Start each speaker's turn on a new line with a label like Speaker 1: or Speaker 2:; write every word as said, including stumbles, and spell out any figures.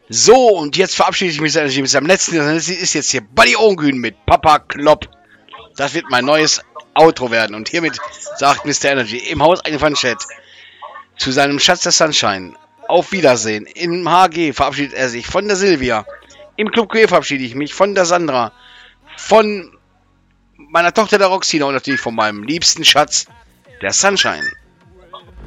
Speaker 1: So, und jetzt verabschiede ich mich mit seinem letzten. Das ist jetzt hier Buddy Ongün mit Papa Klopp. Das wird mein neues Outro werden. Und hiermit sagt Mister Energy im Haus eingefallen Chat zu seinem Schatz der Sunshine. Auf Wiedersehen. Im H G verabschiedet er sich von der Silvia. Im Club Q E verabschiede ich mich von der Sandra. Von meiner Tochter der Roxina und natürlich von meinem liebsten Schatz der Sunshine.